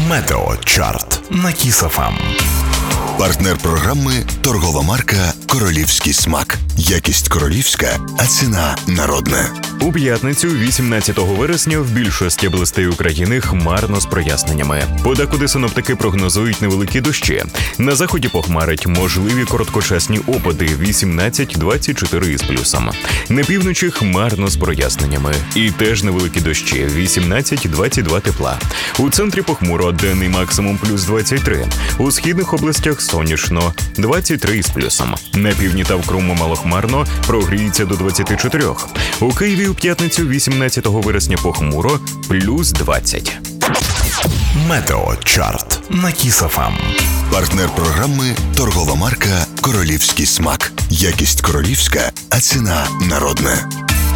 Метеочарт на Kiss FM. Партнер програми – торгова марка «Королівський смак». Якість королівська, а ціна народна. У п'ятницю, 18 вересня, в більшості областей України хмарно з проясненнями. Подекуди синоптики прогнозують невеликі дощі. На заході похмарить, можливі короткочасні опади 18-24 із плюсом. На півночі хмарно з проясненнями. І теж невеликі дощі 18-22 тепла. У центрі похмуро, денний максимум плюс 23. У східних областях сонячно 23 із плюсом. На півдні та в Криму малохмарно, прогріється до 24. У Києві у п'ятницю 18 вересня похмуро, плюс 20. Метеочарт на Kiss FM. Партнер програми – торгова марка «Королівський смак». Якість королівська, а ціна народна.